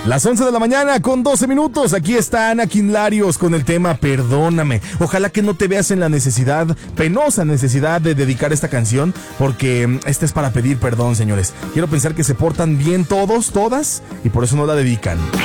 Las 11 de la mañana con 12 minutos. Aquí está Ana Quinlarios con el tema Perdóname. Ojalá que no te veas en la penosa necesidad de dedicar esta canción, porque esta es para pedir perdón, señores. Quiero pensar que se portan bien todos, todas, y por eso no la dedican.